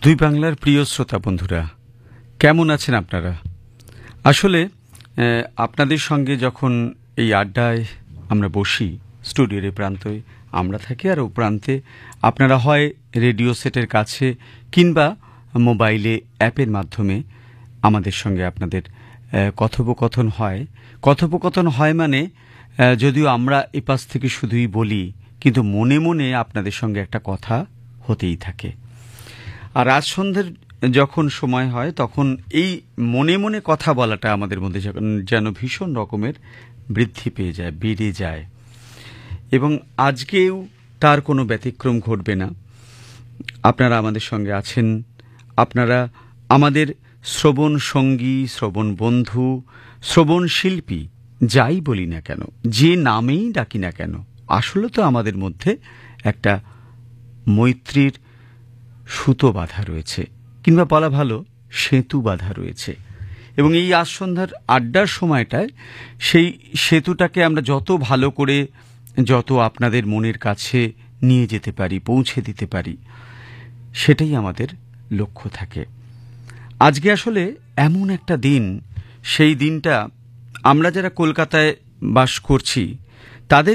দুই বাংলার প্রিয় শ্রোতা বন্ধুরা, কেমন আছেন আপনারা? আসলে আপনাদের সঙ্গে যখন এই আড্ডায় আমরা বসি, স্টুডিওর এই প্রান্তে আমরা থাকি আর ও প্রান্তে আপনারা হয় রেডিও সেটের কাছে কিংবা মোবাইলে অ্যাপের মাধ্যমে আমাদের সঙ্গে আপনাদের কথোপকথন হয় মানে যদিও আমরা এপাশ থেকে শুধুই বলি, কিন্তু মনে মনে আপনাদের সঙ্গে একটা কথা হতেই থাকে। আর আজ সন্ধ্যের যখন সময় হয় তখন এই মনে মনে কথা বলাটা আমাদের মধ্যে যেন ভীষণ রকমের বৃদ্ধি পেয়ে যায়, বেড়ে যায়। এবং আজকেও তার কোনো ব্যতিক্রম ঘটবে না। আপনারা আমাদের সঙ্গে আছেন, আপনারা আমাদের শ্রবণ সঙ্গী, শ্রবণ বন্ধু, শ্রবণ শিল্পী, যাই বলি না কেন, যে নামেই ডাকি না কেন, আসলে তো আমাদের মধ্যে একটা মৈত্রীর সুতো বাঁধা রয়েছে, কিংবা বলা ভালো সেতু বাঁধা রয়েছে। এবং এই আজ সন্ধ্যার আড্ডার সময়টায় সেই সেতুটাকে আমরা যত ভালো করে, যত আপনাদের মনের কাছে নিয়ে যেতে পারি, পৌঁছে দিতে পারি, সেটাই আমাদের লক্ষ্য থাকে। আজকে আসলে এমন একটা দিন, সেই দিনটা আমরা যারা কলকাতায় বাস করছি তাদের